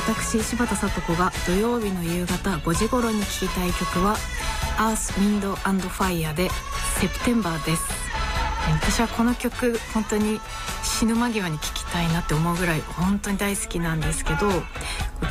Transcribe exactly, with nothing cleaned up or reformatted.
私柴田聡子が土曜日の夕方ごじ頃に聴きたい曲は Earth, Wind and Fire で September です。私はこの曲本当に死ぬ間際に聴きたいなって思うぐらい本当に大好きなんですけど、